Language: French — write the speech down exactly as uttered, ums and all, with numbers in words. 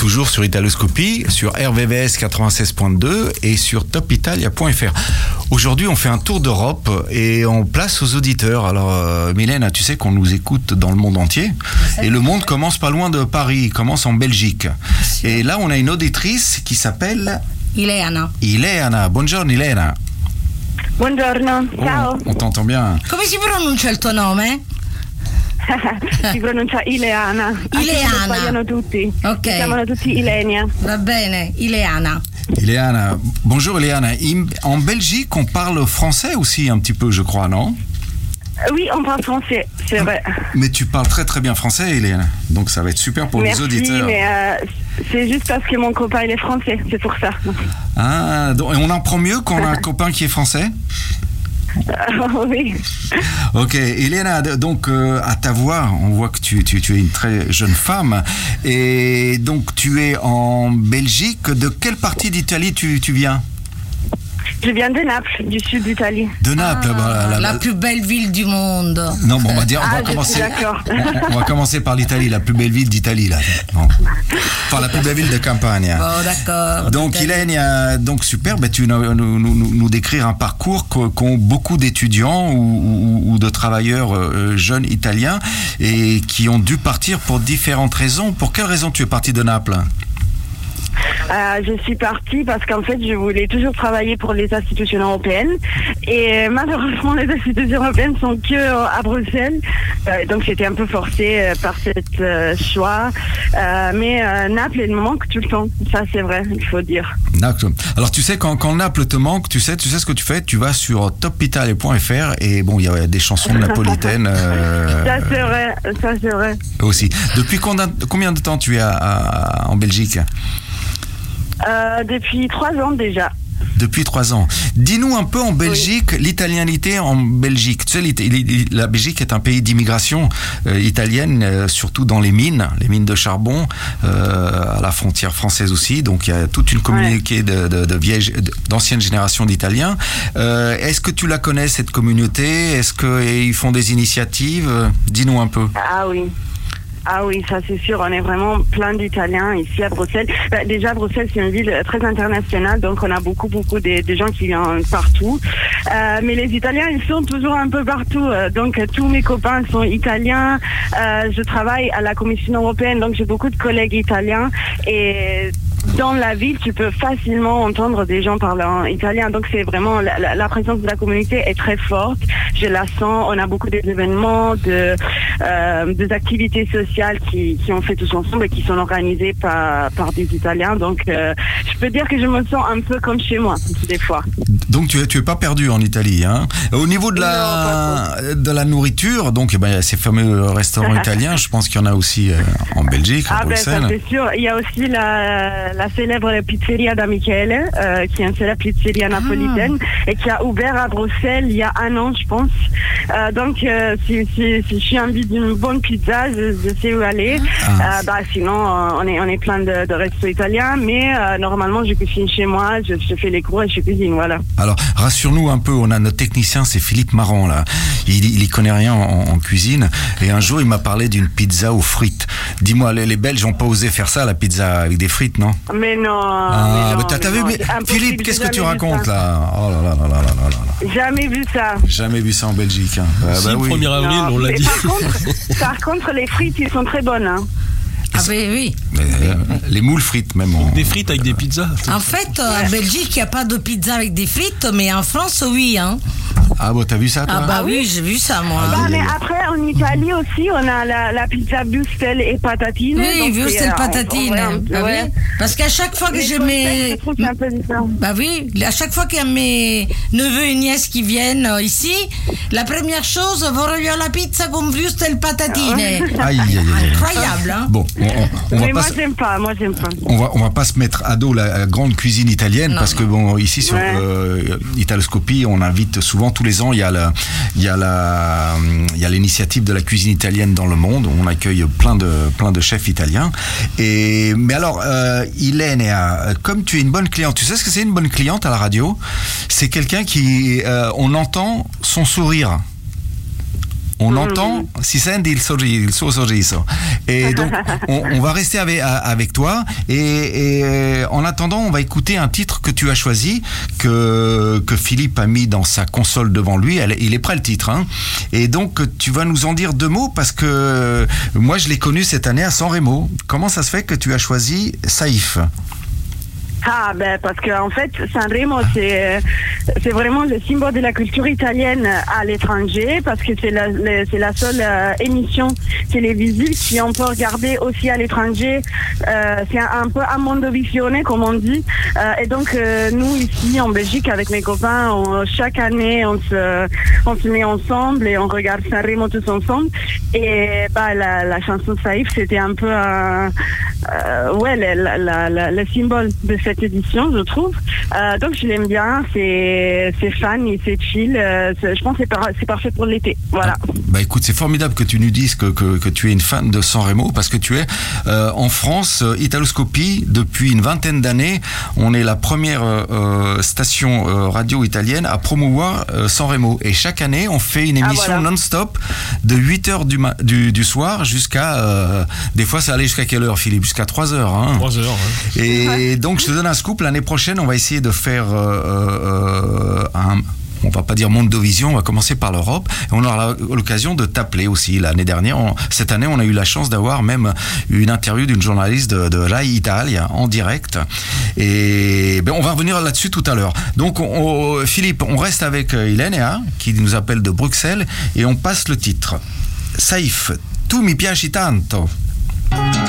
toujours sur Italoscopie, sur R V V S quatre-vingt-seize point deux et sur top italia point f r. Aujourd'hui, on fait un tour d'Europe et on place aux auditeurs. Alors, euh, Mylène, tu sais qu'on nous écoute dans le monde entier. Et le monde commence pas loin de Paris, il commence en Belgique. Et là, on a une auditrice qui s'appelle... Ileana. Ileana. Buongiorno, Ileana. Buongiorno, ciao. Oh, on t'entend bien. Come si pronuncia il tuo nome? Si pronuncia Ileana. Ileana. Sbagliano tutti. Ok. Si chiamano tutti Ilenia. Va bene, Ileana. Ileana. Bonjour Ileana. En Belgique, on parle français aussi un petit peu, je crois, non? Oui, on parle français, c'est vrai. Mais tu parles très très bien français, Ileana. Donc ça va être super pour Merci, les auditeurs. mais euh, c'est juste parce que mon copain il est français, c'est pour ça. Ah, donc, et on apprend mieux quand on a un copain qui est français? Euh, oui. Ok, Ileana, donc euh, à ta voix, on voit que tu, tu, tu es une très jeune femme. Et donc tu es en Belgique. De quelle partie d'Italie tu, tu viens? Je viens de Naples, du sud d'Italie. De Naples, Ah, bah, la, la, la plus belle ville du monde. Non, bon, on va dire, on va Ah, je commencer. suis d'accord. On, on va commencer par l'Italie, la plus belle ville d'Italie là. Non. Enfin, la plus belle ville de Campania. Bon, d'accord. Donc, Ileana, donc super. Ben, tu nous, nous, nous, nous décrire un parcours qu'ont beaucoup d'étudiants ou, ou, ou de travailleurs euh, jeunes italiens et qui ont dû partir pour différentes raisons. Pour quelles raisons tu es parti de Naples? Euh, je suis partie parce qu'en fait, je voulais toujours travailler pour les institutions européennes. Et malheureusement, les institutions européennes sont que euh, à Bruxelles. Euh, donc, j'étais un peu forcée euh, par cette euh, choix. Euh, mais euh, Naples, il me manque tout le temps. Ça, c'est vrai, il faut dire. D'accord. Alors, tu sais, quand, quand Naples te manque, tu sais, tu sais ce que tu fais? Tu vas sur top italia point f r et bon, il y a des chansons napolitaines. Euh, ça, c'est vrai. Ça, c'est vrai. Aussi. Depuis combien, combien de temps tu es à, à, en Belgique? Euh, depuis trois ans déjà. Depuis trois ans. Dis-nous un peu en Belgique, oui. L'italianité en Belgique. Tu sais, la Belgique est un pays d'immigration euh, italienne, euh, surtout dans les mines, les mines de charbon, euh, à la frontière française aussi. Donc il y a toute une communauté ouais. de, de, de vieilles, d'anciennes générations d'Italiens. Euh, est-ce que tu la connais, cette communauté? Est-ce qu'ils font des initiatives? Dis-nous un peu. Ah oui. Ah oui, ça c'est sûr, on est vraiment plein d'Italiens ici à Bruxelles. Bah, déjà, Bruxelles, c'est une ville très internationale, donc on a beaucoup, beaucoup de, de gens qui viennent partout. Euh, mais les Italiens, ils sont toujours un peu partout. Donc, tous mes copains sont italiens. Euh, je travaille à la Commission européenne, donc j'ai beaucoup de collègues italiens. Et dans la ville, tu peux facilement entendre des gens parler en italien. Donc, c'est vraiment, la, la, la présence de la communauté est très forte. Je la sens. On a beaucoup d'événements, de, euh, des activités sociales qui, qui ont fait tous ensemble et qui sont organisées par, par des Italiens. Donc, euh, je peux dire que je me sens un peu comme chez moi, des fois. Donc, tu es, tu es pas perdu en Italie, hein? Au niveau de la, non, de la nourriture, donc, eh ben, il y a ces fameux restaurants italiens. Je pense qu'il y en a aussi euh, en Belgique, à ah, Bruxelles. Ben, ça, c'est sûr. Il y a aussi la, la célèbre pizzeria da Michele, euh, qui est une célèbre pizzeria napolitaine ah. et qui a ouvert à Bruxelles il y a un an, je pense. Euh, donc, euh, si, si, si je suis envie d'une bonne pizza, je, je sais où aller. Ah. Euh, bah, sinon, euh, on est, on est plein de, de restos italiens, mais euh, normalement, je cuisine chez moi, je, je fais les cours et je cuisine, voilà. Alors, rassure-nous un peu, on a notre technicien, c'est Philippe Marron, là. Il, il y connaît rien en, en cuisine. Et un jour, il m'a parlé d'une pizza aux frites. Dis-moi, les, les Belges n'ont pas osé faire ça, la pizza avec des frites, non? Mais non. Ah, mais non, t'as, t'as mais vu, non, mais, Philippe, qu'est-ce que tu racontes, ça. là? Oh là là là là là là là. Jamais vu ça. Jamais vu ça en Belgique. Hein. Bah, si, bah, le oui. premier avril, non, on l'a dit. Par contre, par contre, les frites, ils sont très bonnes. Hein. Ah ben oui. Mais, euh, les moules frites même. En, des frites avec des pizzas. En fait, ouais. En Belgique, il n'y a pas de pizza avec des frites, mais en France, oui. Hein. Ah bon, t'as vu ça toi? Ah bah oui, j'ai vu ça moi. Bah, mais après, en Italie aussi, on a la, la pizza Würstel et patatine. Oui, Würstel et patatine. On, on, bah ouais. Oui. Parce qu'à chaque fois que mais j'ai mes... Bah oui, à chaque fois qu'il y a mes neveux et nièces qui viennent euh, ici, la première chose, voglio la pizza con Würstel patatine. Aïe, aïe, aïe. Incroyable, hein. Bon, on, on, on mais va moi pas j'aime pas, moi j'aime pas. On va, on va pas se mettre à dos la, la grande cuisine italienne non, parce non. que bon, ici sur ouais. euh, Italoscopie, on invite souvent tous les ans, il y a la, il y a la, il y a l'initiative de la cuisine italienne dans le monde. On accueille plein de, plein de chefs italiens. Et mais alors, euh, Ileana, comme tu es une bonne cliente, tu sais ce que c'est une bonne cliente à la radio? C'est quelqu'un qui, euh, on entend son sourire. on mmh. entend si senti il, sorri- il suo sorriso. Et donc, on, on va rester avec, avec toi. Et, et en attendant, on va écouter un titre que tu as choisi, que, que Philippe a mis dans sa console devant lui. Elle, il est prêt le titre. Hein. Et donc, tu vas nous en dire deux mots parce que moi, je l'ai connu cette année à Sanremo. Comment ça se fait que tu as choisi Saïf ? Ah ben parce que en fait Sanremo c'est c'est vraiment le symbole de la culture italienne à l'étranger parce que c'est la, la c'est la seule euh, émission télévisive qui on peut regarder aussi à l'étranger. Euh, c'est un, un peu un mondovisione comme on dit. Euh, et donc euh, nous ici en Belgique avec mes copains, on, chaque année on se on se met ensemble et on regarde Sanremo tous ensemble. Et bah la, la chanson Saïf c'était un peu un euh, ouais la, la, la, le symbole de cette édition, je trouve. Euh, donc je l'aime bien, c'est, c'est fun et c'est chill. Euh, c'est, je pense que c'est, par, c'est parfait pour l'été. Voilà. Bah écoute, c'est formidable que tu nous dises que, que, que tu es une fan de Sanremo parce que tu es euh, en France, euh, Italoscopie, depuis une vingtaine d'années. On est la première euh, station euh, radio italienne à promouvoir euh, Sanremo. Et chaque année, on fait une émission ah, voilà. non-stop de huit heures du, ma- du, du soir jusqu'à... Euh, des fois, ça allait jusqu'à quelle heure, Philippe ? Jusqu'à trois heures. Hein. trois heures, ouais. Et donc, je te donne un scoop. L'année prochaine, on va essayer de faire euh, euh, un... on va pas dire Mondovision, on va commencer par l'Europe. Et on aura l'occasion de t'appeler aussi. L'année dernière, on, cette année, on a eu la chance d'avoir même une interview d'une journaliste de, de Rai Italia en direct. Et ben, on va revenir là-dessus tout à l'heure. Donc, on, on, Philippe, on reste avec Ilenia, qui nous appelle de Bruxelles, et on passe le titre. Saïf, tu mi piaci tanto.